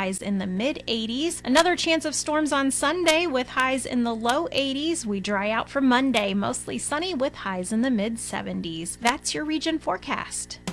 highs in the mid 80s. Another chance of storms on Sunday with highs in the low 80s. We dry out for Monday, mostly sunny with highs in the mid 70s. That's your region forecast.